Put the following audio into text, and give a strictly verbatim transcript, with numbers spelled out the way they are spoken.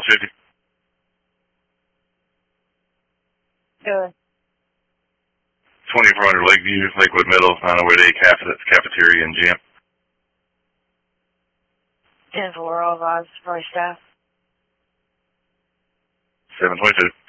fifty. Good. twenty-four hundred Lakeview, Lakewood Middle, nine oh eight A caf- cafeteria and gym. ten four, all vibes, party staff. seven twenty-two.